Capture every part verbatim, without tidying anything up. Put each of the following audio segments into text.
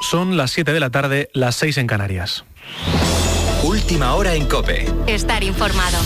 Son las siete de la tarde, las seis en Canarias. Última hora en COPE. Estar informado.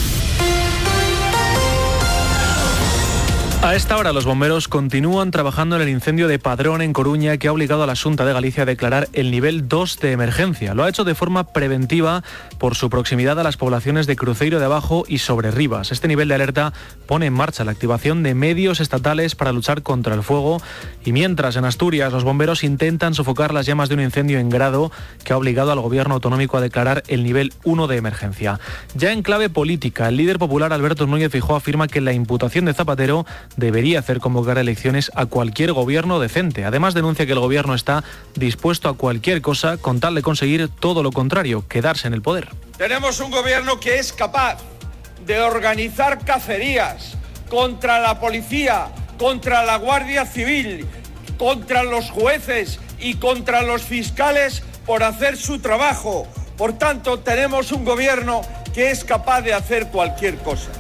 A esta hora los bomberos continúan trabajando en el incendio de Padrón en Coruña, que ha obligado a la Xunta de Galicia a declarar el nivel dos de emergencia. Lo ha hecho de forma preventiva por su proximidad a las poblaciones de Cruceiro de Abajo y Sobrerribas. Este nivel de alerta pone en marcha la activación de medios estatales para luchar contra el fuego, y mientras en Asturias los bomberos intentan sofocar las llamas de un incendio en Grado que ha obligado al gobierno autonómico a declarar el nivel uno de emergencia. Ya en clave política, el líder popular Alberto Núñez Feijóo afirma que la imputación de Zapatero debería hacer convocar elecciones a cualquier gobierno decente. Además, denuncia que el gobierno está dispuesto a cualquier cosa con tal de conseguir todo lo contrario, quedarse en el poder. Tenemos un gobierno que es capaz de organizar cacerías contra la policía, contra la Guardia Civil, contra los jueces y contra los fiscales por hacer su trabajo. Por tanto, tenemos un gobierno que es capaz de hacer cualquier cosa.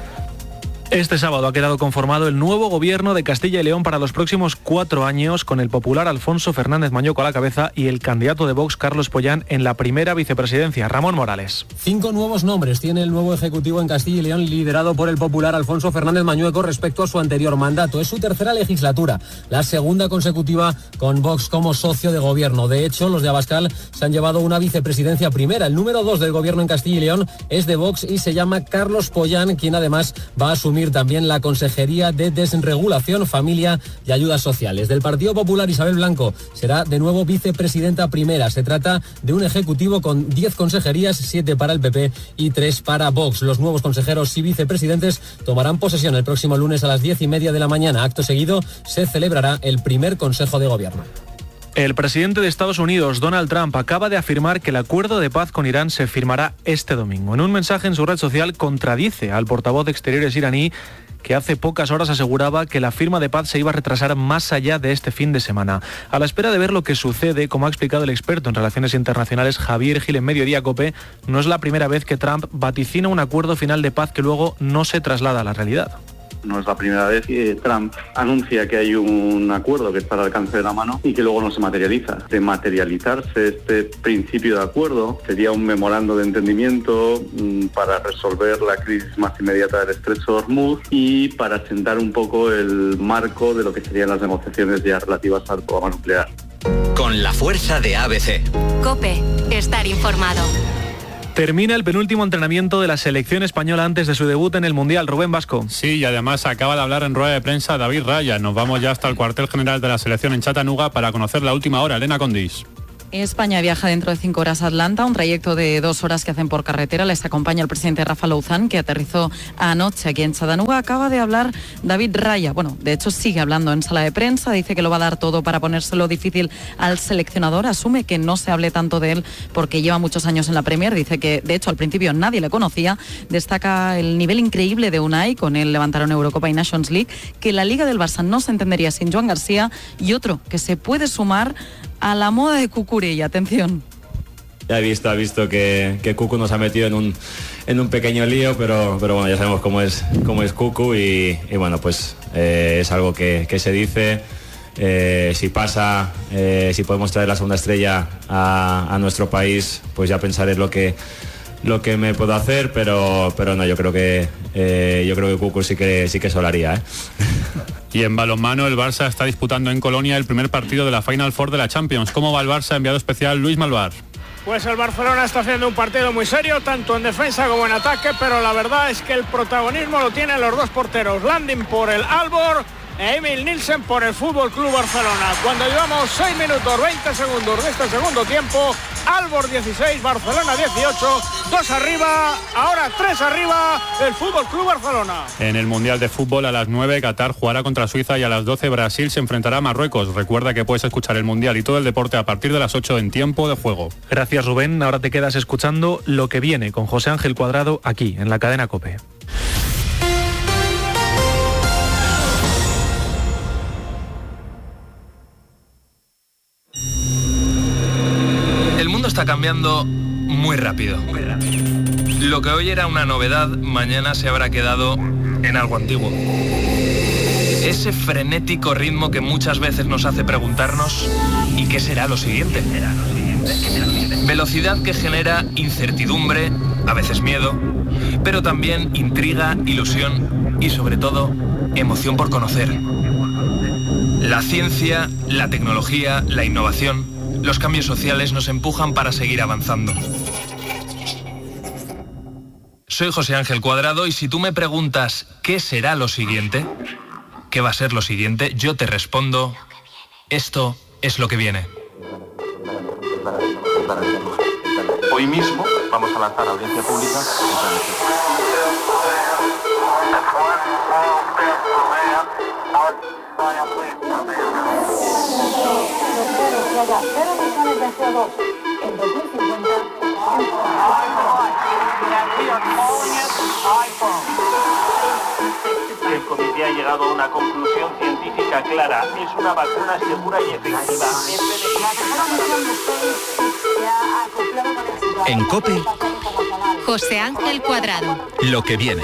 Este sábado ha quedado conformado el nuevo gobierno de Castilla y León para los próximos cuatro años, con el popular Alfonso Fernández Mañueco a la cabeza y el candidato de Vox, Carlos Pollán, en la primera vicepresidencia. Ramón Morales. Cinco nuevos nombres tiene el nuevo ejecutivo en Castilla y León, liderado por el popular Alfonso Fernández Mañueco respecto a su anterior mandato. Es su tercera legislatura, la segunda consecutiva con Vox como socio de gobierno. De hecho, los de Abascal se han llevado una vicepresidencia primera. El número dos del gobierno en Castilla y León es de Vox y se llama Carlos Pollán, quien además va a asumir también la Consejería de Desregulación, Familia y Ayudas Sociales. Del Partido Popular, Isabel Blanco será de nuevo vicepresidenta primera. Se trata de un ejecutivo con diez consejerías, siete para el P P y tres para Vox. Los nuevos consejeros y vicepresidentes tomarán posesión el próximo lunes a las diez y media de la mañana. Acto seguido se celebrará el primer Consejo de Gobierno. El presidente de Estados Unidos, Donald Trump, acaba de afirmar que el acuerdo de paz con Irán se firmará este domingo. En un mensaje en su red social contradice al portavoz de Exteriores iraní, que hace pocas horas aseguraba que la firma de paz se iba a retrasar más allá de este fin de semana. A la espera de ver lo que sucede, como ha explicado el experto en relaciones internacionales Javier Gil en Mediodía COPE, no es la primera vez que Trump vaticina un acuerdo final de paz que luego no se traslada a la realidad. No es la primera vez que Trump anuncia que hay un acuerdo que está al alcance de la mano y que luego no se materializa. De materializarse este principio de acuerdo, sería un memorando de entendimiento mmm, para resolver la crisis más inmediata del estrecho de Hormuz y para sentar un poco el marco de lo que serían las negociaciones ya relativas al programa nuclear. Con la fuerza de A B C. COPE. Estar informado. Termina el penúltimo entrenamiento de la selección española antes de su debut en el Mundial. Rubén Vasco. Sí, y además acaba de hablar en rueda de prensa David Raya. Nos vamos ya hasta el cuartel general de la selección en Chattanooga para conocer la última hora. Elena Condis. España viaja dentro de cinco horas a Atlanta, un trayecto de dos horas que hacen por carretera. Les acompaña el presidente Rafa Louzán, que aterrizó anoche aquí en Chattanooga. Acaba de hablar David Raya. Bueno, de hecho sigue hablando en sala de prensa. Dice que lo va a dar todo para ponérselo difícil al seleccionador. Asume que no se hable tanto de él porque lleva muchos años en la Premier. Dice que, de hecho, al principio nadie le conocía. Destaca el nivel increíble de Unai. Con él levantaron Eurocopa y Nations League. Que la Liga del Barça no se entendería sin Joan García. Y otro que se puede sumar a la moda de Cucurella. Atención. Ya he visto, ha visto que, que Cucu nos ha metido en un, en un pequeño lío, pero, pero bueno, ya sabemos cómo es, cómo es Cucu y, y bueno, pues eh, es algo que, que se dice. Eh, si pasa, eh, si podemos traer la segunda estrella a, a nuestro país, pues ya pensaré lo que lo que me puedo hacer, pero pero no, yo creo que eh, yo creo que Cucu sí que sí que solaría, ¿eh? Y en balonmano, el Barça está disputando en Colonia el primer partido de la Final Four de la Champions. ¿Cómo va el Barça? Enviado especial Luis Malvar. Pues el Barcelona está haciendo un partido muy serio, tanto en defensa como en ataque, pero la verdad es que el protagonismo lo tienen los dos porteros, Landin por el Aalborg e Emil Nielsen por el Fútbol Club Barcelona. Cuando llevamos seis minutos veinte segundos de este segundo tiempo, Aalborg dieciséis, Barcelona dieciocho, dos arriba, ahora tres arriba, el Fútbol Club Barcelona. En el Mundial de Fútbol a las nueve, Qatar jugará contra Suiza y a las doce Brasil se enfrentará a Marruecos. Recuerda que puedes escuchar el Mundial y todo el deporte a partir de las ocho en Tiempo de Juego. Gracias, Rubén. Ahora te quedas escuchando Lo que viene con José Ángel Cuadrado aquí en la cadena COPE. El mundo está cambiando muy rápido. Muy rápido. Lo que hoy era una novedad, mañana se habrá quedado en algo antiguo. Ese frenético ritmo que muchas veces nos hace preguntarnos ¿y qué será lo siguiente? Velocidad que genera incertidumbre, a veces miedo, pero también intriga, ilusión y sobre todo emoción por conocer. La ciencia, la tecnología, la innovación, los cambios sociales nos empujan para seguir avanzando. Soy José Ángel Cuadrado y si tú me preguntas ¿qué será lo siguiente? ¿Qué va a ser lo siguiente? Yo te respondo, esto es lo que viene. Hoy mismo vamos a lanzar a audiencia pública. El comité ha llegado a una conclusión científica clara. Es una vacuna segura y efectiva. En COPE, José Ángel Cuadrado. lo que viene.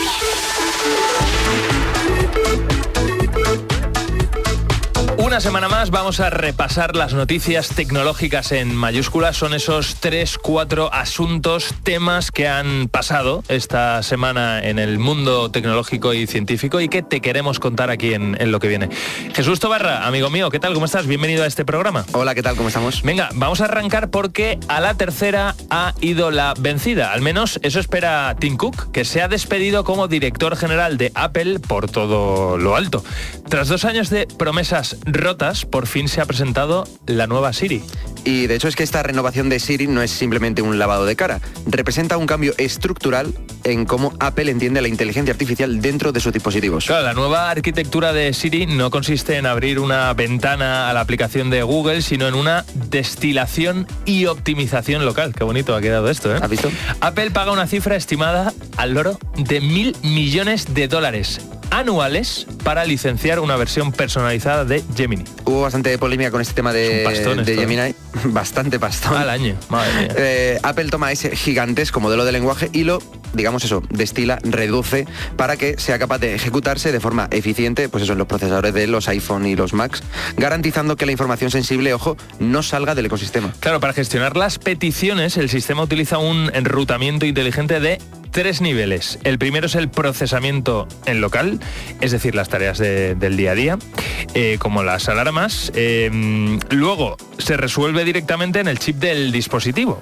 Una semana más vamos a repasar las noticias tecnológicas en mayúsculas. Son esos tres, cuatro asuntos, temas que han pasado esta semana en el mundo tecnológico y científico y que te queremos contar aquí en, en lo que viene. Jesús Tobarra, amigo mío, ¿qué tal? ¿Cómo estás? Bienvenido a este programa. Hola, ¿qué tal? ¿Cómo estamos? Venga, vamos a arrancar porque a la tercera ha ido la vencida. Al menos eso espera Tim Cook, que se ha despedido como director general de Apple por todo lo alto. Tras dos años de promesas rotas, por fin se ha presentado la nueva Siri. Y de hecho es que esta renovación de Siri no es simplemente un lavado de cara, representa un cambio estructural en cómo Apple entiende la inteligencia artificial dentro de sus dispositivos. Claro, la nueva arquitectura de Siri no consiste en abrir una ventana a la aplicación de Google, sino en una destilación y optimización local. Qué bonito ha quedado esto, ¿eh? ¿Has visto? Apple paga una cifra estimada al loro de mil millones de dólares anuales para licenciar una versión personalizada de Gemini. Hubo bastante polémica con este tema de, pastón de esto, Gemini, ¿eh? Bastante pastón. Al año, madre mía. Eh, Apple toma ese gigantesco modelo de lenguaje y lo, digamos eso, destila, reduce para que sea capaz de ejecutarse de forma eficiente, pues eso, en los procesadores de los iPhone y los Macs, garantizando que la información sensible, ojo, no salga del ecosistema. Claro, para gestionar las peticiones, el sistema utiliza un enrutamiento inteligente de tres niveles. El primero es el procesamiento en local, es decir, las tareas de, del día a día, eh, como las alarmas. Eh, luego se resuelve directamente en el chip del dispositivo.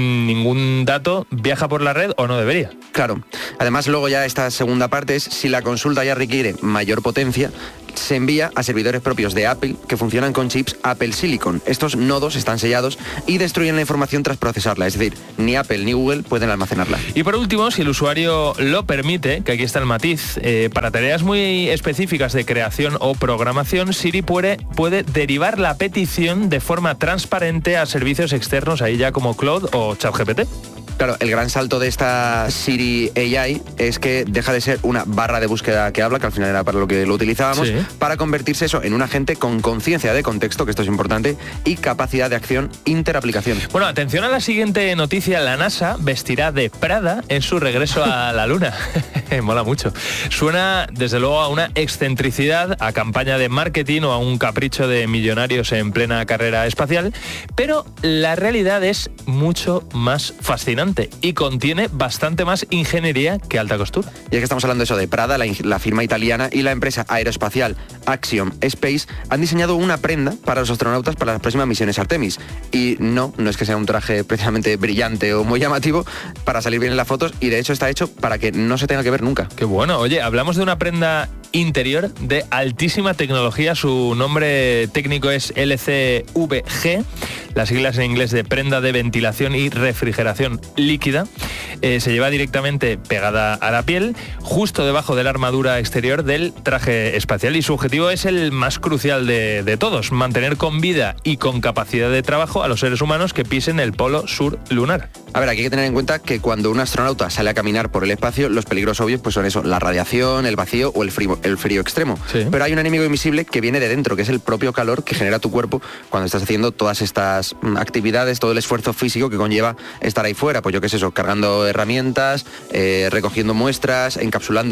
Ningún dato viaja por la red o no debería. Claro. Además, luego ya esta segunda parte es si la consulta ya requiere mayor potencia, se envía a servidores propios de Apple que funcionan con chips Apple Silicon. Estos nodos están sellados y destruyen la información tras procesarla, es decir, ni Apple ni Google pueden almacenarla. Y por último, si el usuario lo permite, que aquí está el matiz, eh, para tareas muy específicas de creación o programación, Siri puede, puede derivar la petición de forma transparente a servicios externos, ahí ya como Claude o ChatGPT. Claro, el gran salto de esta Siri A I es que deja de ser una barra de búsqueda que habla, que al final era para lo que lo utilizábamos, sí, para convertirse eso en un agente con conciencia de contexto, que esto es importante, y capacidad de acción interaplicación. Bueno, atención a la siguiente noticia. La NASA vestirá de Prada en su regreso a la Luna. Mola mucho. Suena, desde luego, a una excentricidad, a campaña de marketing o a un capricho de millonarios en plena carrera espacial, pero la realidad es mucho más fascinante y contiene bastante más ingeniería que alta costura. Y es que estamos hablando de eso de Prada, la, la firma italiana, y la empresa aeroespacial Axiom Space han diseñado una prenda para los astronautas para las próximas misiones Artemis. Y no, no es que sea un traje precisamente brillante o muy llamativo para salir bien en las fotos, y de hecho está hecho para que no se tenga que ver nunca. Qué bueno. Oye, hablamos de una prenda interior de altísima tecnología. Su nombre técnico es L C V G, las siglas en inglés de prenda de ventilación y refrigeración líquida. Eh, se lleva directamente pegada a la piel, justo debajo de la armadura exterior del traje espacial, y su objetivo es el más crucial de, de todos: mantener con vida y con capacidad de trabajo a los seres humanos que pisen el polo sur lunar. A ver, aquí hay que tener en cuenta que cuando un astronauta sale a caminar por el espacio, los peligros obvios pues son eso, la radiación, el vacío o el frío, el frío extremo. Sí. Pero hay un enemigo invisible que viene de dentro, que es el propio calor que genera tu cuerpo cuando estás haciendo todas estas actividades, todo el esfuerzo físico que conlleva estar ahí fuera. Pues yo qué sé eso, cargando herramientas, eh, recogiendo muestras, encapsulando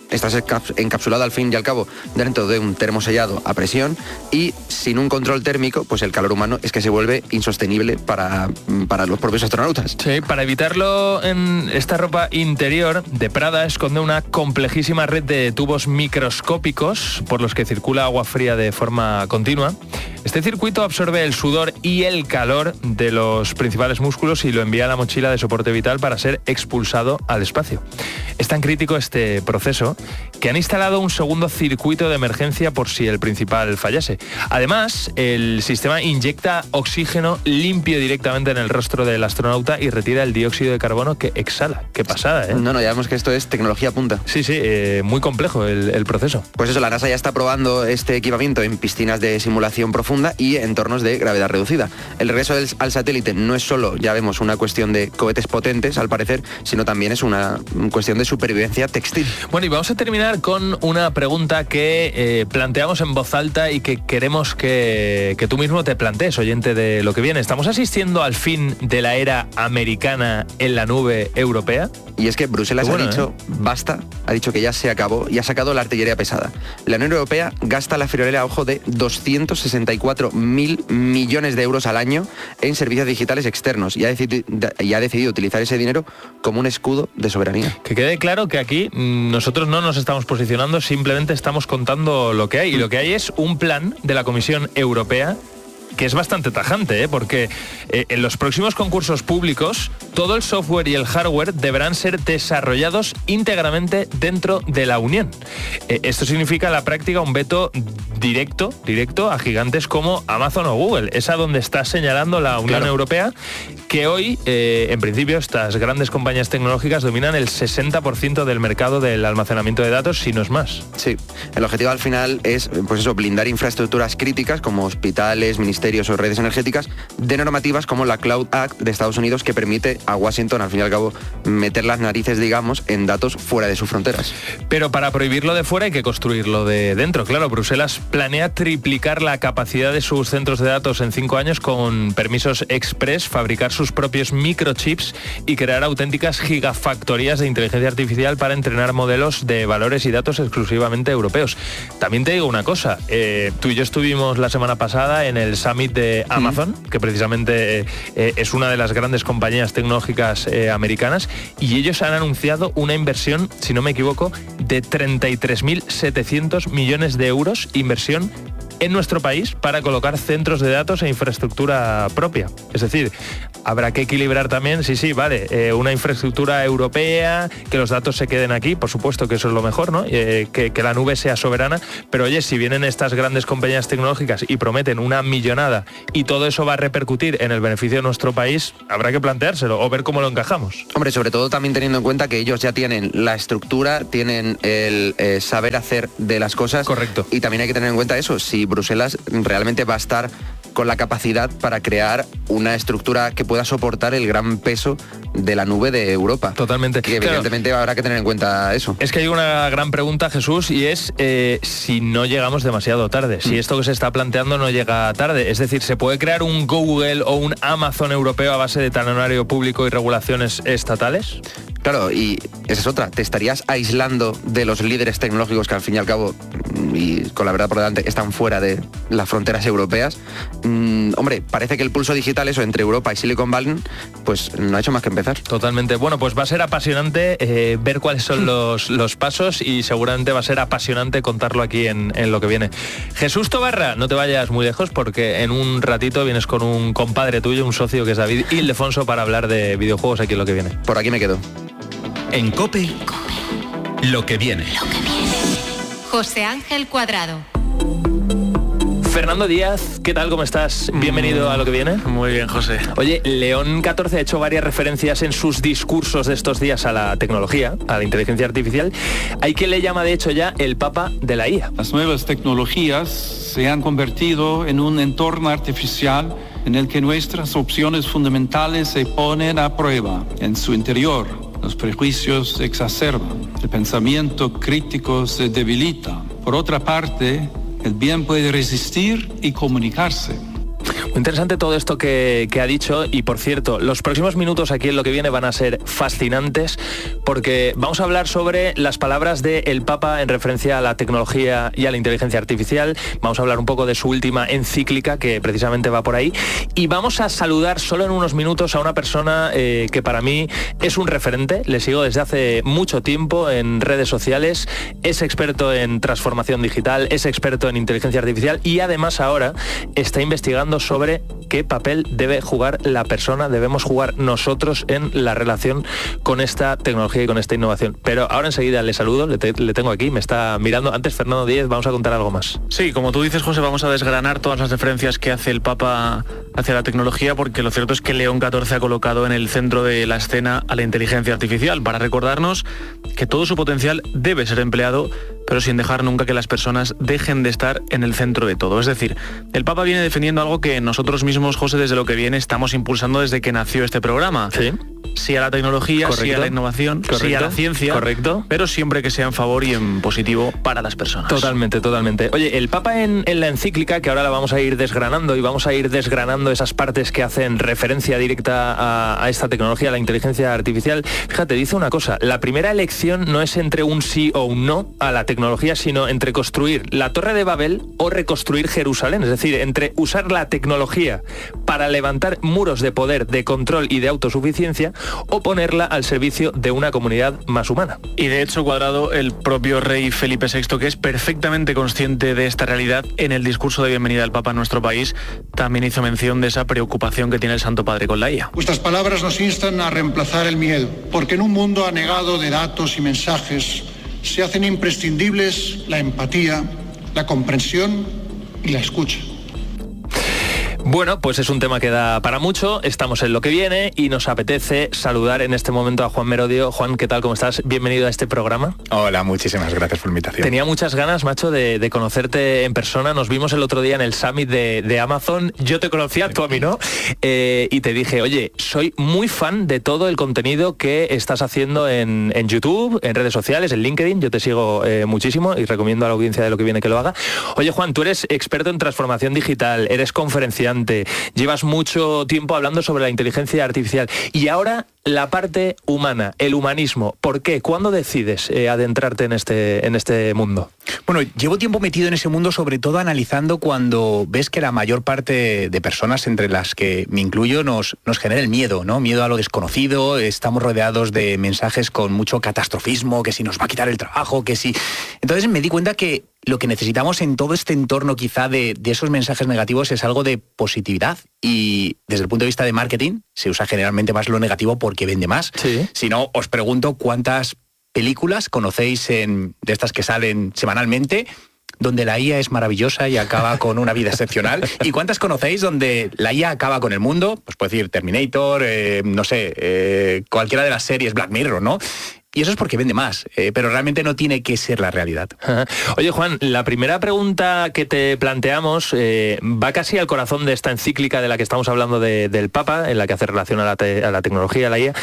estás encapsulado al fin y al cabo dentro de un termosellado a presión y sin un control térmico, pues el calor humano es que se vuelve insostenible para, para los propios astronautas. Sí, para evitarlo, en esta ropa interior de Prada esconde una complejísima red de tubos microscópicos por los que circula agua fría de forma continua. Este circuito absorbe el sudor y el calor de los principales músculos y lo envía a la mochila de soporte vital para ser expulsado al espacio. Es tan crítico este proceso que han instalado un segundo circuito de emergencia por si el principal fallase. Además, el sistema inyecta oxígeno limpio directamente en el rostro del astronauta y retira el dióxido de carbono que exhala. Qué pasada, ¿eh? No, no, ya vemos que esto es tecnología punta. Sí, sí, eh, muy complejo el, el proceso. Pues eso, la NASA ya está probando este equipamiento en piscinas de simulación profunda y entornos de gravedad reducida. El regreso del, al satélite no es solo, ya vemos, una cuestión de cohetes potentes, al parecer, sino también es una cuestión de supervivencia textil. Bueno, y vamos a terminar con una pregunta que eh, planteamos en voz alta y que queremos que, que tú mismo te plantees, oyente de Lo que viene. ¿Estamos asistiendo al fin de la era americana en la nube europea? Y es que Bruselas bueno, ha dicho, ¿eh? basta, ha dicho que ya se acabó y ha sacado la artillería pesada. La Unión Europea gasta la friolera, ojo, de doscientos sesenta y cuatro mil millones de euros al año en servicios digitales externos y ha, decidi- y ha decidido utilizar ese dinero como un escudo de soberanía. Que quede claro que aquí nosotros no nos estamos posicionando, simplemente estamos contando lo que hay. Y lo que hay es un plan de la Comisión Europea que es bastante tajante, ¿eh? porque eh, en los próximos concursos públicos todo el software y el hardware deberán ser desarrollados íntegramente dentro de la Unión. Eh, esto significa en la práctica un veto directo, directo a gigantes como Amazon o Google. Es a donde está señalando la Unión claro. Europea, que hoy, eh, en principio, estas grandes compañías tecnológicas dominan el sesenta por ciento del mercado del almacenamiento de datos, si no es más. Sí, el objetivo al final es, pues eso, blindar infraestructuras críticas como hospitales, ministerios o redes energéticas de normativas como la Cloud Act de Estados Unidos, que permite a Washington, al fin y al cabo, meter las narices, digamos, en datos fuera de sus fronteras. Pero para prohibirlo de fuera hay que construirlo de dentro. Claro, Bruselas planea triplicar la capacidad de sus centros de datos en cinco años con permisos express, fabricar sus propios microchips y crear auténticas gigafactorías de inteligencia artificial para entrenar modelos de valores y datos exclusivamente europeos. También te digo una cosa, eh, tú y yo estuvimos la semana pasada en el Summit de Amazon, mm. que precisamente eh, es una de las grandes compañías tecnológicas eh, americanas, y ellos han anunciado una inversión, si no me equivoco, de treinta y tres mil setecientos millones de euros, inversión en nuestro país para colocar centros de datos e infraestructura propia. Es decir, habrá que equilibrar también, sí, sí, vale, eh, una infraestructura europea, que los datos se queden aquí, por supuesto que eso es lo mejor, ¿no? Eh, que, que la nube sea soberana, pero oye, si vienen estas grandes compañías tecnológicas y prometen una millonada y todo eso va a repercutir en el beneficio de nuestro país, habrá que planteárselo o ver cómo lo encajamos. Hombre, sobre todo también teniendo en cuenta que ellos ya tienen la estructura, tienen el eh, saber hacer de las cosas. Correcto. Y también hay que tener en cuenta eso, si Bruselas realmente va a estar con la capacidad para crear una estructura que pueda soportar el gran peso de la nube de Europa. Totalmente. Que evidentemente claro, habrá que tener en cuenta eso. Es que hay una gran pregunta, Jesús, y es eh, si no llegamos demasiado tarde, si esto que se está planteando no llega tarde. Es decir, ¿se puede crear un Google o un Amazon europeo a base de talonario público y regulaciones estatales? Claro, y esa es otra. Te estarías aislando de los líderes tecnológicos que al fin y al cabo, y con la verdad por delante, están fuera de las fronteras europeas. Mm, hombre, parece que el pulso digital, eso, entre Europa y Silicon Valley, pues no ha hecho más que empezar. Totalmente. Bueno, pues va a ser apasionante eh, ver cuáles son los, los pasos y seguramente va a ser apasionante contarlo aquí en, en Lo que viene. Jesús Tobarra, no te vayas muy lejos porque en un ratito vienes con un compadre tuyo, un socio que es David Ildefonso, para hablar de videojuegos aquí en Lo que viene. Por aquí me quedo. En COPE, Lo que viene. Lo que viene. José Ángel Cuadrado. Fernando Díaz, ¿qué tal? ¿Cómo estás? Bienvenido a Lo que viene. Muy bien, José. Oye, León catorce ha hecho varias referencias en sus discursos de estos días a la tecnología, a la inteligencia artificial. Hay quien le llama, de hecho, ya el papa de la I A. Las nuevas tecnologías se han convertido en un entorno artificial en el que nuestras opciones fundamentales se ponen a prueba. En su interior, los prejuicios se exacerban, el pensamiento crítico se debilita. Por otra parte, el bien puede resistir y comunicarse. Muy interesante todo esto que, que ha dicho, y por cierto, los próximos minutos aquí en Lo que viene van a ser fascinantes, porque vamos a hablar sobre las palabras del Papa en referencia a la tecnología y a la inteligencia artificial. Vamos a hablar un poco de su última encíclica, que precisamente va por ahí, y vamos a saludar solo en unos minutos a una persona eh, que para mí es un referente. Le sigo desde hace mucho tiempo en redes sociales, es experto en transformación digital, es experto en inteligencia artificial y además ahora está investigando sobre qué papel debe jugar la persona, debemos jugar nosotros en la relación con esta tecnología y con esta innovación. Pero ahora enseguida le saludo, le, te, le tengo aquí, me está mirando. Antes, Fernando Díez, vamos a contar algo más. Sí, como tú dices, José, vamos a desgranar todas las referencias que hace el Papa hacia la tecnología, porque lo cierto es que León catorce ha colocado en el centro de la escena a la inteligencia artificial para recordarnos que todo su potencial debe ser empleado, pero sin dejar nunca que las personas dejen de estar en el centro de todo. Es decir, el Papa viene defendiendo algo que nosotros mismos, José, desde Lo que viene estamos impulsando desde que nació este programa. Sí. Sí a la tecnología, correcto, sí a la innovación, correcto, sí a la ciencia, correcto, pero siempre que sea en favor y en positivo para las personas. Totalmente, totalmente. Oye, el Papa en, en la encíclica, que ahora la vamos a ir desgranando y vamos a ir desgranando esas partes que hacen referencia directa a, a esta tecnología, a la inteligencia artificial, fíjate, dice una cosa: la primera elección no es entre un sí o un no a la tecnología, sino entre construir la Torre de Babel o reconstruir Jerusalén. Es decir, entre usar la tecnología para levantar muros de poder, de control y de autosuficiencia, o ponerla al servicio de una comunidad más humana. Y de hecho, Cuadrado, el propio rey Felipe sexto, que es perfectamente consciente de esta realidad, en el discurso de bienvenida al Papa a nuestro país, también hizo mención de esa preocupación que tiene el Santo Padre con la I A. Vuestras palabras nos instan a reemplazar el miedo, porque en un mundo anegado de datos y mensajes se hacen imprescindibles la empatía, la comprensión y la escucha. Bueno, pues es un tema que da para mucho, estamos en Lo que viene y nos apetece saludar en este momento a Juan Merodio. Juan, ¿qué tal? ¿Cómo estás? Bienvenido a este programa. Hola, muchísimas gracias por la invitación. Tenía muchas ganas, macho, de, de conocerte en persona. Nos vimos el otro día en el Summit de, de Amazon. Yo te conocía, tú a mí no. Eh, y te dije, oye, soy muy fan de todo el contenido que estás haciendo en, en YouTube, en redes sociales, en LinkedIn. Yo te sigo eh, muchísimo y recomiendo a la audiencia de Lo que viene que lo haga. Oye, Juan, tú eres experto en transformación digital, eres conferenciante, llevas mucho tiempo hablando sobre la inteligencia artificial y ahora la parte humana, el humanismo. ¿Por qué? ¿Cuándo decides eh, adentrarte en este, en este mundo? Bueno, llevo tiempo metido en ese mundo, sobre todo analizando cuando ves que la mayor parte de personas, entre las que me incluyo, nos, nos genera el miedo, ¿no? Miedo a lo desconocido, estamos rodeados de mensajes con mucho catastrofismo, que si nos va a quitar el trabajo, que si... Entonces me di cuenta que lo que necesitamos en todo este entorno quizá de, de esos mensajes negativos es algo de positividad, y desde el punto de vista de marketing se usa generalmente más lo negativo porque vende más. Sí. Si no, os pregunto cuántas películas conocéis en, de estas que salen semanalmente donde la I A es maravillosa y acaba con una vida excepcional, y cuántas conocéis donde la I A acaba con el mundo, pues puedo decir Terminator, eh, no sé, eh, cualquiera de las series, Black Mirror, ¿no? Y eso es porque vende más, eh, pero realmente no tiene que ser la realidad. Oye, Juan, la primera pregunta que te planteamos eh, va casi al corazón de esta encíclica de la que estamos hablando de, del Papa, en la que hace relación a la, te, a la tecnología, a la I A.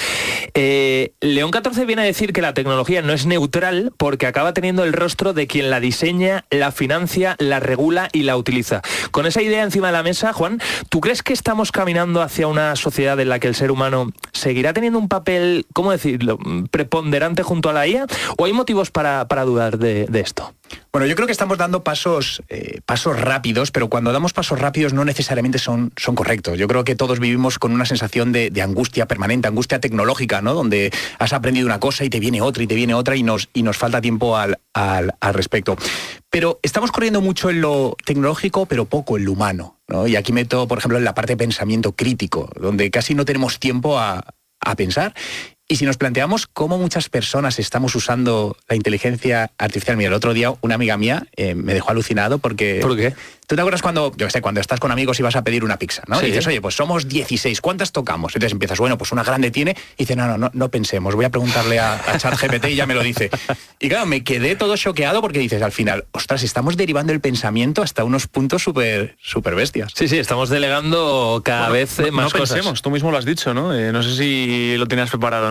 Eh, León catorce viene a decir que la tecnología no es neutral porque acaba teniendo el rostro de quien la diseña, la financia, la regula y la utiliza. Con esa idea encima de la mesa, Juan, ¿tú crees que estamos caminando hacia una sociedad en la que el ser humano seguirá teniendo un papel, ¿cómo decirlo?, preponderante junto a la I A, o hay motivos para, para dudar de, de esto? Bueno, yo creo que estamos dando pasos, eh, pasos rápidos, pero cuando damos pasos rápidos no necesariamente son, son correctos. Yo creo que todos vivimos con una sensación de, de angustia permanente, angustia tecnológica, ¿no? Donde has aprendido una cosa y te viene otra y te viene otra y nos, y nos falta tiempo al, al, al respecto. Pero estamos corriendo mucho en lo tecnológico, pero poco en lo humano, ¿no? Y aquí meto, por ejemplo, en la parte de pensamiento crítico, donde casi no tenemos tiempo a, a pensar. Y si nos planteamos cómo muchas personas estamos usando la inteligencia artificial, mira, el otro día una amiga mía eh, me dejó alucinado porque... ¿Por qué? ¿Tú te acuerdas cuando, yo qué sé, cuando estás con amigos y vas a pedir una pizza, ¿no? Sí. Y dices, oye, pues somos dieciséis, ¿cuántas tocamos? Entonces empiezas, bueno, pues una grande tiene, y dice, no, no, no, no pensemos, voy a preguntarle a, a ChatGPT y ya me lo dice. Y claro, me quedé todo choqueado porque dices, al final, ostras, estamos derivando el pensamiento hasta unos puntos súper súper bestias. Sí, sí, estamos delegando cada bueno, vez no, más no cosas. Pensemos, tú mismo lo has dicho, ¿no? Eh, no sé si lo tenías preparado, ¿no?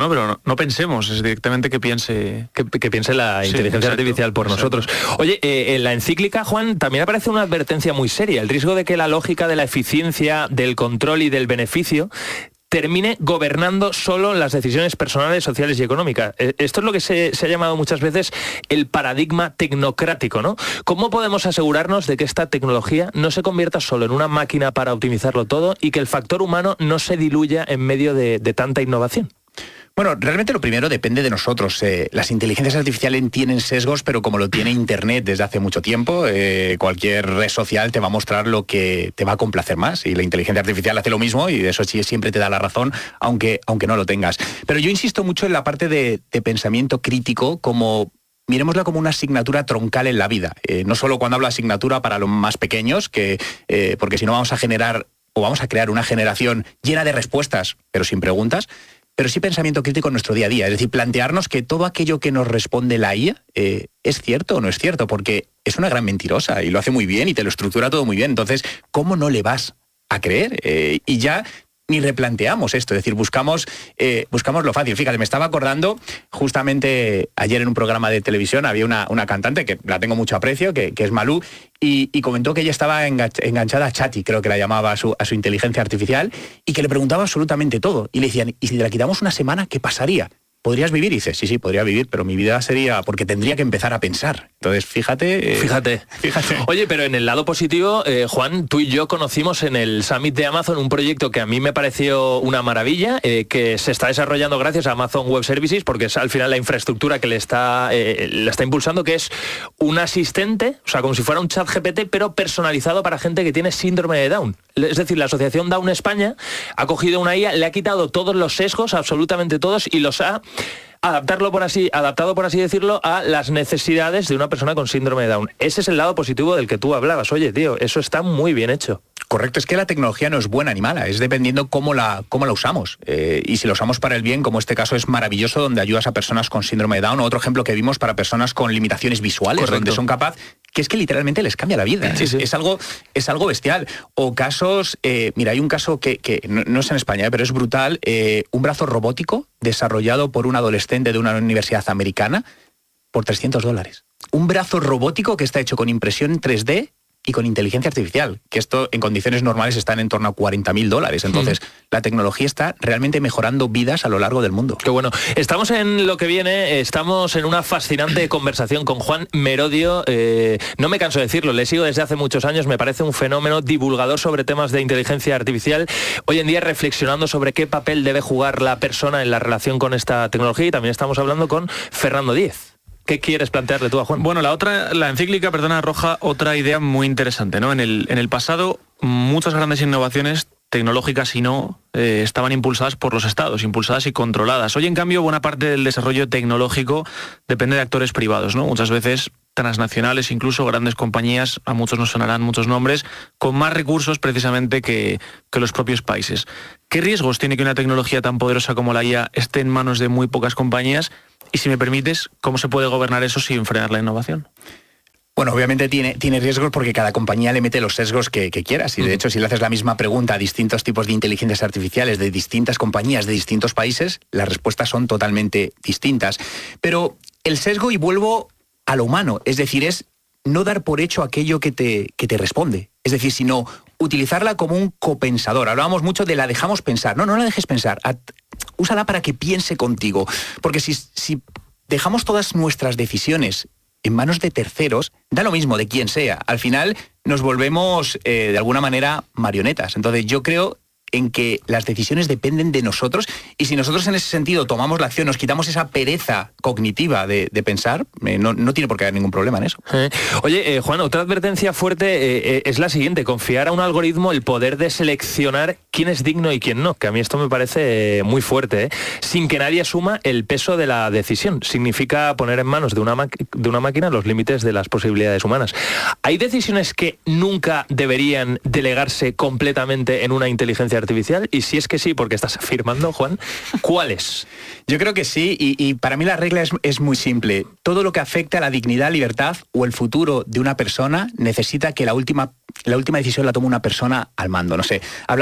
¿no? Pero no, no pensemos, es directamente que piense... Que, que piense la Sí, inteligencia exacto, artificial por exacto. nosotros. Oye, eh, en la encíclica, Juan, también aparece una advertencia muy seria, el riesgo de que la lógica de la eficiencia, del control y del beneficio termine gobernando solo las decisiones personales, sociales y económicas. Esto es lo que se, se ha llamado muchas veces el paradigma tecnocrático, ¿no? ¿Cómo podemos asegurarnos de que esta tecnología no se convierta solo en una máquina para optimizarlo todo y que el factor humano no se diluya en medio de, de tanta innovación? Bueno, realmente lo primero depende de nosotros. Eh, las inteligencias artificiales tienen sesgos, pero como lo tiene Internet desde hace mucho tiempo, eh, cualquier red social te va a mostrar lo que te va a complacer más. Y la inteligencia artificial hace lo mismo y eso sí siempre te da la razón, aunque, aunque no lo tengas. Pero yo insisto mucho en la parte de, de pensamiento crítico como... Miremosla como una asignatura troncal en la vida. Eh, no solo cuando hablo de asignatura para los más pequeños, que eh, porque si no vamos a generar o vamos a crear una generación llena de respuestas, pero sin preguntas, pero sí pensamiento crítico en nuestro día a día. Es decir, plantearnos que todo aquello que nos responde la I A eh, es cierto o no es cierto, porque es una gran mentirosa y lo hace muy bien y te lo estructura todo muy bien. Entonces, ¿cómo no le vas a creer? Eh, y ya... ni replanteamos esto, es decir, buscamos, eh, buscamos lo fácil. Fíjate, me estaba acordando, justamente ayer en un programa de televisión había una, una cantante que la tengo mucho aprecio, que, que es Malú, y, y comentó que ella estaba enganchada a Chati, creo que la llamaba a su, a su inteligencia artificial, y que le preguntaba absolutamente todo. Y le decían, ¿y si te la quitamos una semana, qué pasaría? ¿Podrías vivir? Y dice, sí, sí, podría vivir, pero mi vida sería... porque tendría que empezar a pensar. Entonces, fíjate... Eh, fíjate. Fíjate. Oye, pero en el lado positivo, eh, Juan, tú y yo conocimos en el Summit de Amazon un proyecto que a mí me pareció una maravilla, eh, que se está desarrollando gracias a Amazon Web Services, porque es al final la infraestructura que le está, eh, le está impulsando, que es un asistente, o sea, como si fuera un chat G P T, pero personalizado para gente que tiene síndrome de Down. Es decir, la Asociación Down España ha cogido una I A, le ha quitado todos los sesgos, absolutamente todos, y los ha... adaptarlo por así, adaptado por así decirlo a las necesidades de una persona con síndrome de Down. Ese es el lado positivo del que tú hablabas. Oye, tío, eso está muy bien hecho. Correcto, es que la tecnología no es buena ni mala, es dependiendo cómo la, cómo la usamos. Eh, y si la usamos para el bien, como este caso es maravilloso, donde ayudas a personas con síndrome de Down, o otro ejemplo que vimos para personas con limitaciones visuales, correcto, donde son capaces, que es que literalmente les cambia la vida. Sí, es, sí. es, algo, es algo bestial. O casos, eh, mira, hay un caso que, que no, no es en España, eh, pero es brutal, eh, un brazo robótico desarrollado por un adolescente de una universidad americana por trescientos dólares. Un brazo robótico que está hecho con impresión tres D y con inteligencia artificial, que esto en condiciones normales están en torno a cuarenta mil dólares. Entonces, mm. la tecnología está realmente mejorando vidas a lo largo del mundo. Qué bueno. Estamos en lo que viene, estamos en una fascinante conversación con Juan Merodio. Eh, no me canso de decirlo, le sigo desde hace muchos años, me parece un fenómeno divulgador sobre temas de inteligencia artificial. Hoy en día reflexionando sobre qué papel debe jugar la persona en la relación con esta tecnología, y también estamos hablando con Fernando Díez. ¿Qué quieres plantearle tú a Juan? Bueno, la otra, la encíclica, perdona, arroja otra idea muy interesante, ¿no? En el, en el pasado, muchas grandes innovaciones tecnológicas y no, eh, estaban impulsadas por los estados, impulsadas y controladas. Hoy, en cambio, buena parte del desarrollo tecnológico depende de actores privados, ¿no? Muchas veces transnacionales, incluso grandes compañías, a muchos nos sonarán muchos nombres, con más recursos precisamente que, que los propios países. ¿Qué riesgos tiene que una tecnología tan poderosa como la I A esté en manos de muy pocas compañías? Y si me permites, ¿cómo se puede gobernar eso sin frenar la innovación? Bueno, obviamente tiene, tiene riesgos porque cada compañía le mete los sesgos que, que quieras. Y de hecho, si le haces la misma pregunta a distintos tipos de inteligencias artificiales de distintas compañías de distintos países, las respuestas son totalmente distintas. Pero el sesgo, y vuelvo a lo humano, es decir, es no dar por hecho aquello que te, que te responde. Es decir, sino utilizarla como un copensador. Hablábamos mucho de la dejamos pensar. No, no la dejes pensar. At- úsala para que piense contigo. Porque si, si dejamos todas nuestras decisiones en manos de terceros, da lo mismo de quién sea. Al final nos volvemos, eh, de alguna manera, marionetas. Entonces yo creo en que las decisiones dependen de nosotros, y si nosotros en ese sentido tomamos la acción, nos quitamos esa pereza cognitiva de, de pensar, eh, no, no tiene por qué haber ningún problema en eso. Eh. Oye, eh, Juan, otra advertencia fuerte eh, eh, es la siguiente: confiar a un algoritmo el poder de seleccionar quién es digno y quién no, que a mí esto me parece eh, muy fuerte, eh, sin que nadie asuma el peso de la decisión. Significa poner en manos de una, ma- de una máquina los límites de las posibilidades humanas. ¿Hay decisiones que nunca deberían delegarse completamente en una inteligencia artificial? Y si es que sí, porque estás afirmando, Juan, ¿cuáles? Yo creo que sí, y, y para mí la regla es, es muy simple. Todo lo que afecte a la dignidad, libertad o el futuro de una persona necesita que la última, la última decisión la tome una persona al mando. No sé, hablamos de decisiones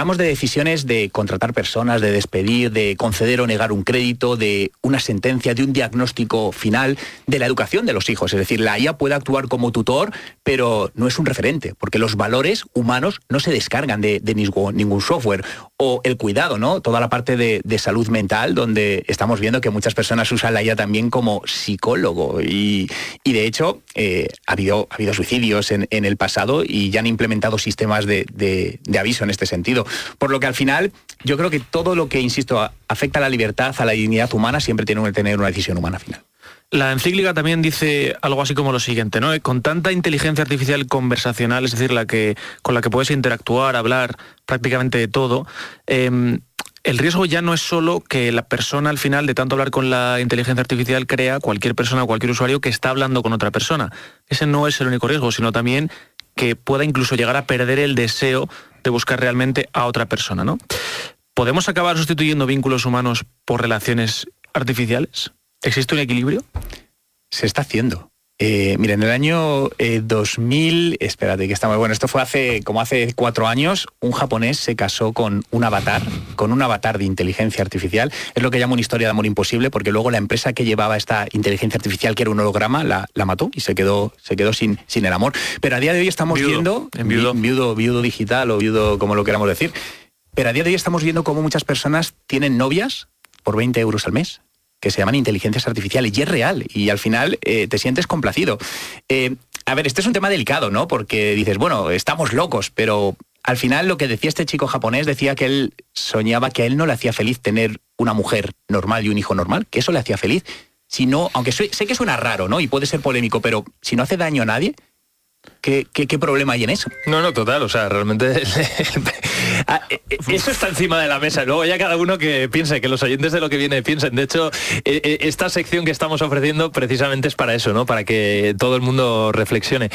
decisiones de contratar personas, de despedir, de conceder o negar un crédito, de una sentencia, de un diagnóstico final, de la educación de los hijos. Es decir, la I A puede actuar como tutor, pero no es un referente, porque los valores humanos no se descargan de, de ningún, ningún software. O el cuidado, ¿no? Toda la parte de, de salud mental, donde estamos viendo que muchas personas usan la I A también como psicólogo. Y, y de hecho, eh, ha, habido, ha habido suicidios en, en el pasado y ya han implementado sistemas de, de, de aviso en este sentido. Por lo que al final, yo creo que todo lo que, insisto, afecta a la libertad, a la dignidad humana, siempre tiene que tener una decisión humana final. La encíclica también dice algo así como lo siguiente, ¿no? Con tanta inteligencia artificial conversacional, es decir, la que, con la que puedes interactuar, hablar prácticamente de todo, eh, el riesgo ya no es solo que la persona al final de tanto hablar con la inteligencia artificial crea cualquier persona o cualquier usuario que está hablando con otra persona. Ese no es el único riesgo, sino también que pueda incluso llegar a perder el deseo de buscar realmente a otra persona, ¿no? ¿Podemos acabar sustituyendo vínculos humanos por relaciones artificiales? ¿Existe un equilibrio? Se está haciendo. Eh, mira, en el año eh, dos mil, espérate que está muy bueno, esto fue hace como hace cuatro años, un japonés se casó con un avatar, con un avatar de inteligencia artificial. Es lo que llamo una historia de amor imposible, porque luego la empresa que llevaba esta inteligencia artificial, que era un holograma, la, la mató y se quedó, se quedó sin, sin el amor. Pero a día de hoy estamos viudo, viendo, en viudo. Vi, viudo, viudo digital o viudo como lo queramos decir, pero a día de hoy estamos viendo cómo muchas personas tienen novias por veinte euros al mes, que se llaman inteligencias artificiales, y es real, y al final eh, te sientes complacido. Eh, a ver, este es un tema delicado, ¿no? Porque dices, bueno, estamos locos, pero al final lo que decía este chico japonés, decía que él soñaba que a él no le hacía feliz tener una mujer normal y un hijo normal, que eso le hacía feliz. Si no, aunque sé, sé que suena raro, ¿no? Y puede ser polémico, pero si no hace daño a nadie, ¿Qué, qué, ¿Qué problema hay en eso? No, no, total, o sea, realmente eso está encima de la mesa. Luego ya cada uno que piense, que los oyentes de Lo que viene piensen. De hecho, esta sección que estamos ofreciendo precisamente es para eso, ¿no? Para que todo el mundo reflexione.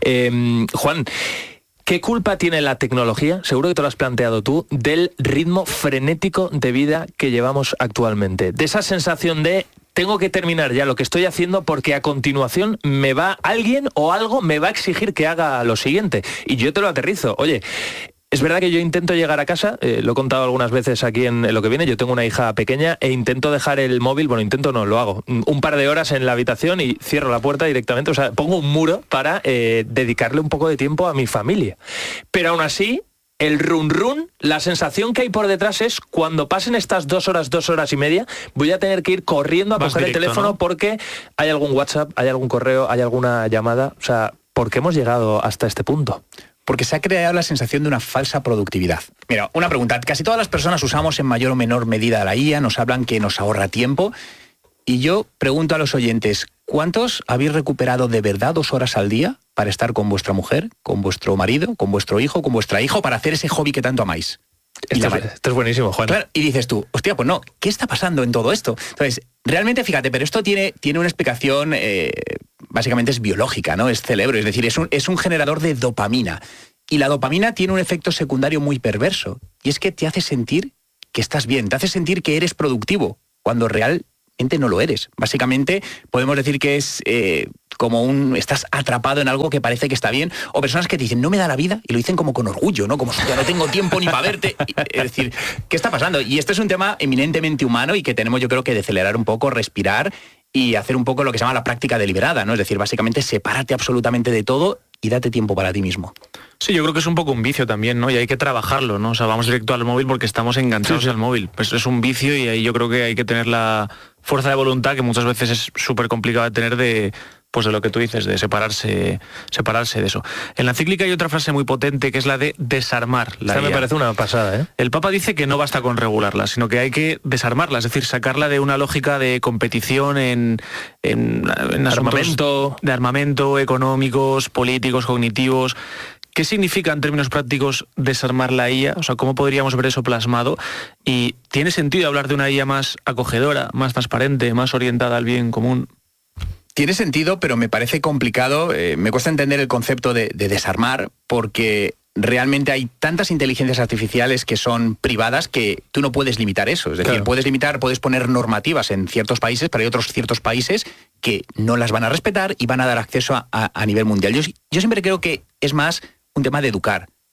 Eh, Juan, ¿qué culpa tiene la tecnología, seguro que te lo has planteado tú, del ritmo frenético de vida que llevamos actualmente? De esa sensación de tengo que terminar ya lo que estoy haciendo porque a continuación me va alguien o algo me va a exigir que haga lo siguiente. Y yo te lo aterrizo. Oye, es verdad que yo intento llegar a casa, eh, lo he contado algunas veces aquí en, en Lo que viene, yo tengo una hija pequeña e intento dejar el móvil, bueno, intento no, lo hago, un par de horas en la habitación y cierro la puerta directamente, o sea, pongo un muro para eh, dedicarle un poco de tiempo a mi familia. Pero aún así, el run run, la sensación que hay por detrás es cuando pasen estas dos horas, dos horas y media, voy a tener que ir corriendo a Vas coger directo, el teléfono, ¿no? Porque hay algún WhatsApp, hay algún correo, hay alguna llamada, o sea, ¿por qué hemos llegado hasta este punto? Porque se ha creado la sensación de una falsa productividad. Mira, una pregunta. Casi todas las personas usamos en mayor o menor medida la I A, nos hablan que nos ahorra tiempo. Y yo pregunto a los oyentes, ¿cuántos habéis recuperado de verdad dos horas al día para estar con vuestra mujer, con vuestro marido, con vuestro hijo, con vuestra hija, para hacer ese hobby que tanto amáis? Esto, es, esto es buenísimo, Juan. Claro, y dices tú, hostia, pues no, ¿qué está pasando en todo esto? Entonces, realmente, fíjate, pero esto tiene, tiene una explicación, eh, básicamente es biológica, ¿no? Es cerebro, es decir, es un, es un generador de dopamina. Y la dopamina tiene un efecto secundario muy perverso, y es que te hace sentir que estás bien, te hace sentir que eres productivo, cuando realmente no lo eres. Básicamente, podemos decir que es eh, como un... estás atrapado en algo que parece que está bien, o personas que te dicen, no me da la vida, y lo dicen como con orgullo, ¿no? Como si ya no tengo tiempo ni para verte. Y, es decir, ¿qué está pasando? Y este es un tema eminentemente humano y que tenemos, yo creo, que decelerar un poco, respirar y hacer un poco lo que se llama la práctica deliberada, ¿no? Es decir, básicamente sepárate absolutamente de todo y date tiempo para ti mismo. Sí, yo creo que es un poco un vicio también, ¿no? Y hay que trabajarlo, ¿no? O sea, vamos directo al móvil porque estamos enganchados sí. al móvil. Pues es un vicio y ahí yo creo que hay que tener la fuerza de voluntad, que muchas veces es súper complicado de tener, de, pues de lo que tú dices, de separarse, separarse de eso. En la encíclica hay otra frase muy potente que es la de desarmar la Esta I A. Me parece una pasada, ¿eh? El Papa dice que no basta con regularla, sino que hay que desarmarla, es decir, sacarla de una lógica de competición en, en, en armamento, de armamento, económicos, políticos, cognitivos. ¿Qué significa en términos prácticos desarmar la I A? O sea, ¿cómo podríamos ver eso plasmado? ¿Y tiene sentido hablar de una I A más acogedora, más transparente, más orientada al bien común? Tiene sentido, pero me parece complicado. Eh, me cuesta entender el concepto de, de desarmar, porque realmente hay tantas inteligencias artificiales que son privadas que tú no puedes limitar eso. Es decir, claro. puedes limitar, puedes poner normativas en ciertos países, pero hay otros ciertos países que no las van a respetar y van a dar acceso a, a, a nivel mundial. Yo, yo siempre creo que es más un tema de educar.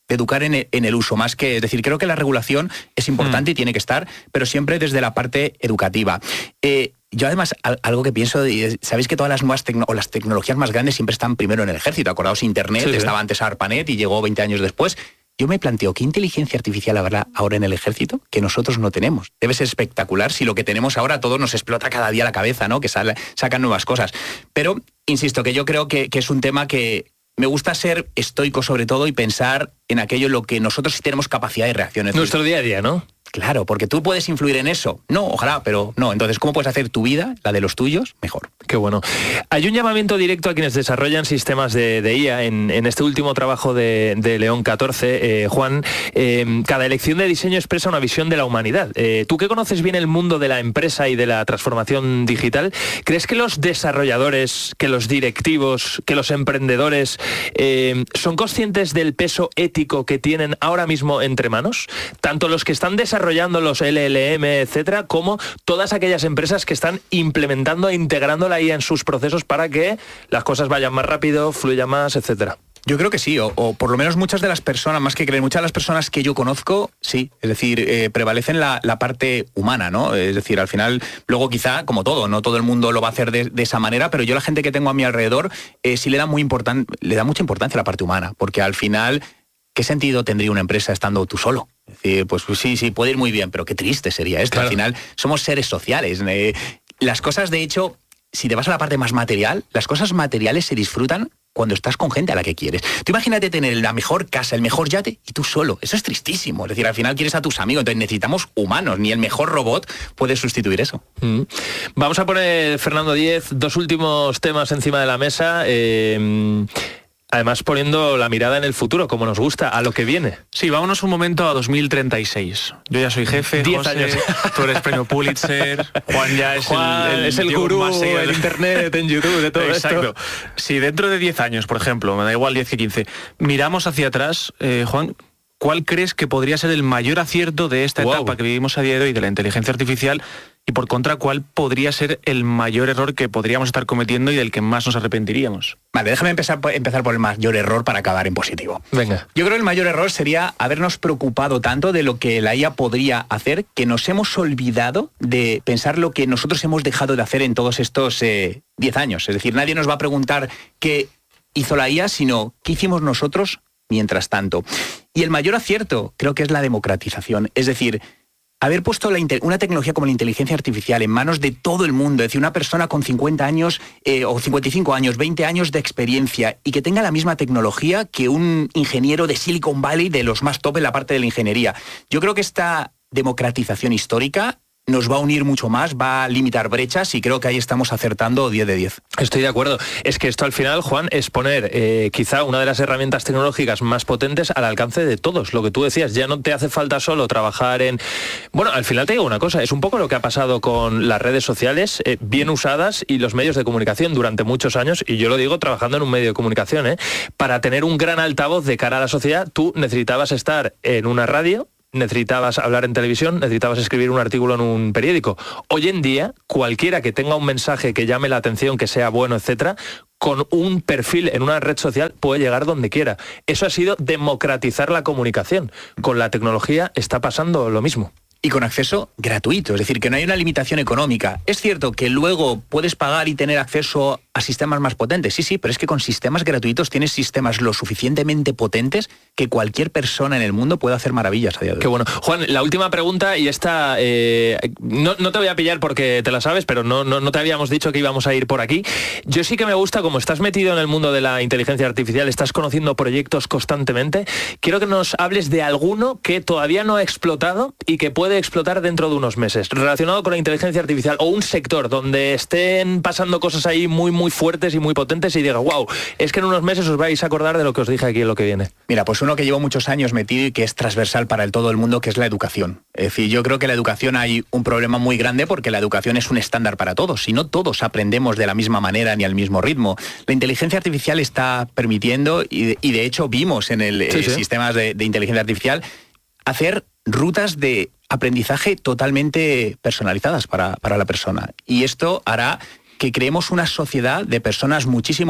de educar en el, en el uso, más que, es decir, creo que la regulación es importante mm. y tiene que estar, pero siempre desde la parte educativa. Eh, Yo además, algo que pienso, sabéis que todas las nuevas tecno- o las tecnologías más grandes siempre están primero en el ejército. Acordaos, Internet, sí, estaba sí. antes ARPANET y llegó veinte años después. Yo me planteo, ¿qué inteligencia artificial habrá ahora en el ejército que nosotros no tenemos? Debe ser espectacular si lo que tenemos ahora a todos nos explota cada día la cabeza, ¿no? Que sale, sacan nuevas cosas. Pero, insisto, que yo creo que, que es un tema que me gusta ser estoico sobre todo y pensar en aquello en lo que nosotros sí tenemos capacidad de reacción. Es Nuestro decir, día a día, ¿no? Claro, porque tú puedes influir en eso. No, ojalá, pero no. Entonces, ¿cómo puedes hacer tu vida, la de los tuyos, mejor? Qué bueno. Hay un llamamiento directo a quienes desarrollan sistemas de, de I A. En, en este último trabajo de, de León catorce, eh, Juan, eh, cada elección de diseño expresa una visión de la humanidad. Eh, tú que conoces bien el mundo de la empresa y de la transformación digital, ¿crees que los desarrolladores, que los directivos, que los emprendedores eh, son conscientes del peso ético que tienen ahora mismo entre manos? Tanto los que están desarrollando desarrollando los L L M, etcétera, como todas aquellas empresas que están implementando e integrando la I A en sus procesos para que las cosas vayan más rápido, fluyan más, etcétera. Yo creo que sí, o, o por lo menos muchas de las personas, más que creen, muchas de las personas que yo conozco, sí, es decir, eh, prevalecen la, la parte humana, ¿no? Es decir, al final, luego quizá, como todo, no todo el mundo lo va a hacer de, de esa manera, pero yo la gente que tengo a mi alrededor eh, sí le da, muy importan, le da mucha importancia a la parte humana, porque al final, ¿qué sentido tendría una empresa estando tú solo? Es decir, pues, pues sí, sí, puede ir muy bien, pero qué triste sería esto. Claro. Al final, somos seres sociales. Eh, las cosas, de hecho, si te vas a la parte más material, las cosas materiales se disfrutan cuando estás con gente a la que quieres. Tú imagínate tener la mejor casa, el mejor yate y tú solo. Eso es tristísimo. Es decir, al final quieres a tus amigos, entonces necesitamos humanos. Ni el mejor robot puede sustituir eso. Mm. Vamos a poner, Fernando Díez, dos últimos temas encima de la mesa. Eh... Además, poniendo la mirada en el futuro, como nos gusta, a lo que viene. Sí, vámonos un momento a dos mil treinta y seis. Yo ya soy jefe, diez José, años. Tú eres premio Pulitzer, Juan ya es Juan, el, el, es el gurú en internet, en YouTube, de todo Exacto. esto. Si dentro de diez años, por ejemplo, me da igual diez que quince, miramos hacia atrás, eh, Juan, ¿cuál crees que podría ser el mayor acierto de esta wow. etapa que vivimos a día de hoy de la inteligencia artificial? Y por contra, ¿cuál podría ser el mayor error que podríamos estar cometiendo y del que más nos arrepentiríamos? Vale, déjame empezar, empezar por el mayor error para acabar en positivo. Venga. Yo creo que el mayor error sería habernos preocupado tanto de lo que la I A podría hacer que nos hemos olvidado de pensar lo que nosotros hemos dejado de hacer en todos estos eh, diez años. Es decir, nadie nos va a preguntar qué hizo la I A, sino qué hicimos nosotros mientras tanto. Y el mayor acierto creo que es la democratización. Es decir, haber puesto la, una tecnología como la inteligencia artificial en manos de todo el mundo, es decir, una persona con cincuenta años eh, o cincuenta y cinco años, veinte años de experiencia y que tenga la misma tecnología que un ingeniero de Silicon Valley, de los más top en la parte de la ingeniería. Yo creo que esta democratización histórica nos va a unir mucho más, va a limitar brechas y creo que ahí estamos acertando diez de diez. Estoy de acuerdo. Es que esto al final, Juan, es poner eh, quizá una de las herramientas tecnológicas más potentes al alcance de todos. Lo que tú decías, ya no te hace falta solo trabajar en... Bueno, al final te digo una cosa, es un poco lo que ha pasado con las redes sociales, eh, bien usadas, y los medios de comunicación durante muchos años, y yo lo digo trabajando en un medio de comunicación, ¿eh? Para tener un gran altavoz de cara a la sociedad, tú necesitabas estar en una radio, necesitabas hablar en televisión, necesitabas escribir un artículo en un periódico. Hoy en día, cualquiera que tenga un mensaje que llame la atención, que sea bueno, etcétera, con un perfil en una red social puede llegar donde quiera. Eso ha sido democratizar la comunicación. Con la tecnología está pasando lo mismo. Y con acceso gratuito, es decir, que no hay una limitación económica. Es cierto que luego puedes pagar y tener acceso a sistemas más potentes, sí, sí, pero es que con sistemas gratuitos tienes sistemas lo suficientemente potentes que cualquier persona en el mundo puede hacer maravillas a día de hoy. Qué bueno. Juan, la última pregunta, y esta, eh, no, no te voy a pillar porque te la sabes, pero no, no, no te habíamos dicho que íbamos a ir por aquí. Yo sí que me gusta, como estás metido en el mundo de la inteligencia artificial, estás conociendo proyectos constantemente, quiero que nos hables de alguno que todavía no ha explotado y que puede explotar dentro de unos meses, relacionado con la inteligencia artificial, o un sector donde estén pasando cosas ahí muy muy fuertes y muy potentes y diga, wow, es que en unos meses os vais a acordar de lo que os dije aquí en lo que viene. Mira, pues uno que llevo muchos años metido y que es transversal para el todo el mundo, que es la educación. Es decir, yo creo que la educación hay un problema muy grande porque la educación es un estándar para todos, y no todos aprendemos de la misma manera ni al mismo ritmo. La inteligencia artificial está permitiendo, y de, y de hecho vimos en el sí, eh, sí. sistemas de, de inteligencia artificial, hacer rutas de aprendizaje totalmente personalizadas para, para la persona. Y esto hará que creemos una sociedad de personas muchísimo más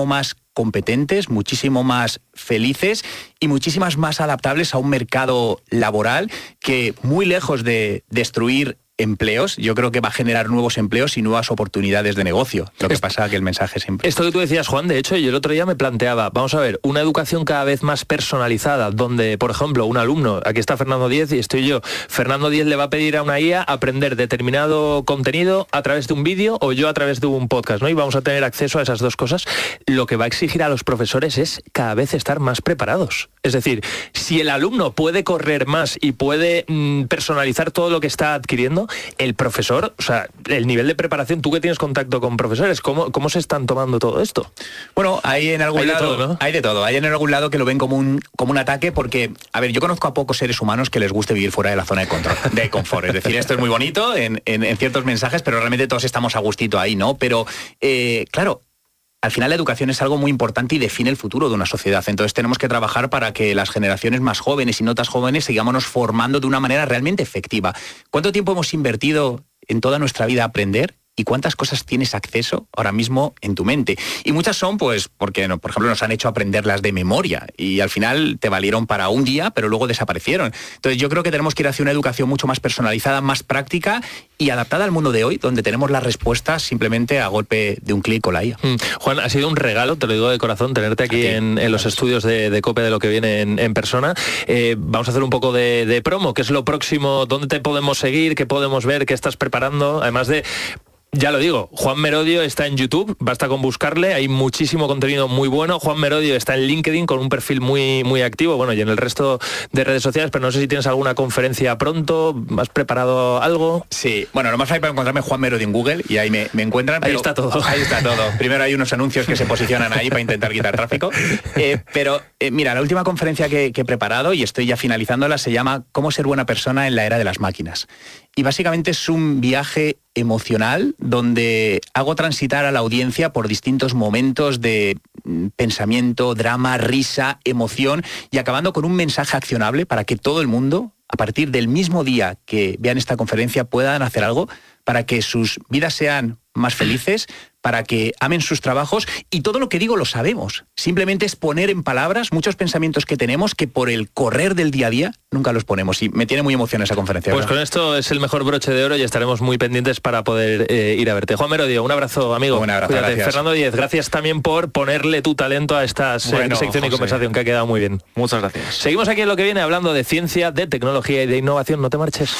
competentes, muchísimo más felices y muchísimas más adaptables a un mercado laboral que, muy lejos de destruir empleos, yo creo que va a generar nuevos empleos y nuevas oportunidades de negocio. Lo que es, pasa que el mensaje siempre... Esto que tú decías, Juan, de hecho, yo el otro día me planteaba, vamos a ver, una educación cada vez más personalizada, donde, por ejemplo, un alumno, aquí está Fernando Díez y estoy yo, Fernando Díez le va a pedir a una I A aprender determinado contenido a través de un vídeo o yo a través de un podcast, ¿no? Y vamos a tener acceso a esas dos cosas. Lo que va a exigir a los profesores es cada vez estar más preparados. Es decir, si el alumno puede correr más y puede mmm, personalizar todo lo que está adquiriendo, el profesor, o sea, el nivel de preparación, tú que tienes contacto con profesores, ¿cómo, cómo se están tomando todo esto? Bueno, hay en algún hay lado, de todo, ¿no? hay de todo, hay en algún lado que lo ven como un, como un ataque porque, a ver, yo conozco a pocos seres humanos que les guste vivir fuera de la zona de control, de confort. Es decir, esto es muy bonito en, en, en ciertos mensajes, pero realmente todos estamos a gustito ahí, ¿no? Pero, eh, claro, al final la educación es algo muy importante y define el futuro de una sociedad. Entonces tenemos que trabajar para que las generaciones más jóvenes y no tan jóvenes sigámonos formando de una manera realmente efectiva. ¿Cuánto tiempo hemos invertido en toda nuestra vida a aprender? ¿Y cuántas cosas tienes acceso ahora mismo en tu mente? Y muchas son, pues, porque, por ejemplo, nos han hecho aprenderlas de memoria y al final te valieron para un día, pero luego desaparecieron. Entonces yo creo que tenemos que ir hacia una educación mucho más personalizada, más práctica y adaptada al mundo de hoy, donde tenemos las respuestas simplemente a golpe de un clic con la I A. Mm. Juan, ha sido un regalo, te lo digo de corazón, tenerte aquí en, en los estudios de, de COPE de lo que viene en, en persona. Eh, vamos a hacer un poco de, de promo, ¿qué es lo próximo? ¿Dónde te podemos seguir? ¿Qué podemos ver? ¿Qué estás preparando? Además de... Ya lo digo, Juan Merodio está en YouTube, basta con buscarle, hay muchísimo contenido muy bueno. Juan Merodio está en LinkedIn con un perfil muy, muy activo, bueno, y en el resto de redes sociales, pero no sé si tienes alguna conferencia pronto, ¿has preparado algo? Sí, bueno, lo más fácil para encontrarme Juan Merodio en Google y ahí me, me encuentran. Ahí está todo. Ahí está todo. Primero hay unos anuncios que se posicionan ahí para intentar quitar tráfico. Eh, pero, eh, mira, la última conferencia que, que he preparado, y estoy ya finalizándola, se llama ¿Cómo ser buena persona en la era de las máquinas? Y básicamente es un viaje emocional donde hago transitar a la audiencia por distintos momentos de pensamiento, drama, risa, emoción y acabando con un mensaje accionable para que todo el mundo, a partir del mismo día que vean esta conferencia, puedan hacer algo para que sus vidas sean más felices, para que amen sus trabajos y todo lo que digo lo sabemos. Simplemente es poner en palabras muchos pensamientos que tenemos que por el correr del día a día nunca los ponemos y me tiene muy emocionada esa conferencia. Pues ¿verdad? Con esto es el mejor broche de oro y estaremos muy pendientes para poder eh, ir a verte. Juan Merodio, un abrazo, amigo. Un abrazo, Cuídate. gracias. Fernando Díez, gracias también por ponerle tu talento a esta Bueno, sección y José, conversación que ha quedado muy bien. Muchas gracias. Seguimos aquí en lo que viene hablando de ciencia, de tecnología y de innovación. No te marches.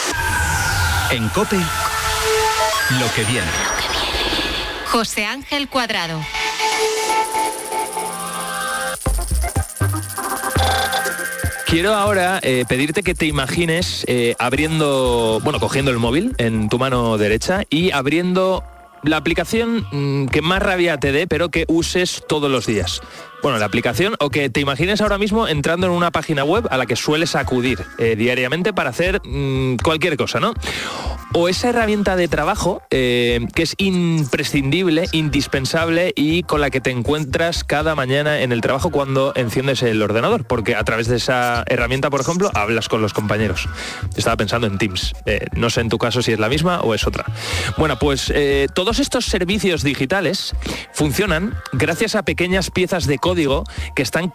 En COPE, lo que viene. José Ángel Cuadrado. Quiero ahora eh, pedirte que te imagines eh, abriendo, bueno, cogiendo el móvil en tu mano derecha y abriendo la aplicación mmm, que más rabia te dé, pero que uses todos los días. Bueno, la aplicación, o que te imagines ahora mismo entrando en una página web a la que sueles acudir eh, diariamente para hacer mmm, cualquier cosa, ¿no? O esa herramienta de trabajo eh, que es imprescindible, indispensable y con la que te encuentras cada mañana en el trabajo cuando enciendes el ordenador, porque a través de esa herramienta, por ejemplo, hablas con los compañeros. Estaba pensando en Teams. Eh, no sé en tu caso si es la misma o es otra. Bueno, pues eh, todos estos servicios digitales funcionan gracias a pequeñas piezas de código que están